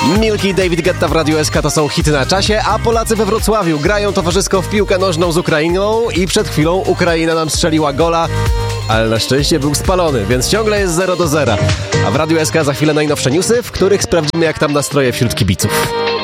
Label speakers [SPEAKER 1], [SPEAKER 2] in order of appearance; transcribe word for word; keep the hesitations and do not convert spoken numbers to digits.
[SPEAKER 1] Milki i David Guetta w Radiu S K to są hity na czasie, a Polacy we Wrocławiu grają towarzysko w piłkę nożną z Ukrainą i przed chwilą Ukraina nam strzeliła gola, ale na szczęście był spalony, więc ciągle jest zero do zera. A w Radiu S K za chwilę najnowsze newsy, w których sprawdzimy, jak tam nastroje wśród kibiców.